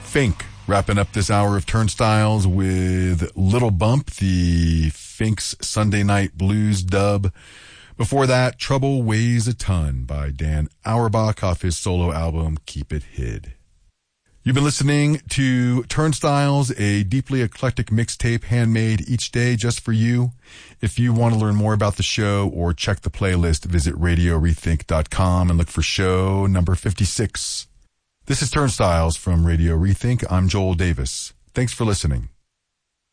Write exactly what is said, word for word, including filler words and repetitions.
Fink, wrapping up this hour of Turnstiles with Little Bump, the Fink's Sunday Night Blues dub. Before that, Trouble Weighs a Ton by Dan Auerbach off his solo album, Keep It Hid. You've been listening to Turnstiles, a deeply eclectic mixtape handmade each day just for you. If you want to learn more about the show or check the playlist, visit radio rethink dot com and look for show number fifty-six. This is Turnstiles from Radio Rethink. I'm Joel Davis. Thanks for listening.